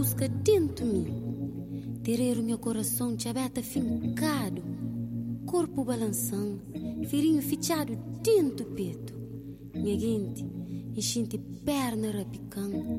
busca dentro de mim. Terer o meu coração te aberta fincado, corpo balançando, firinho fichado dentro do peito. Minha gente, enchente perna rapicando,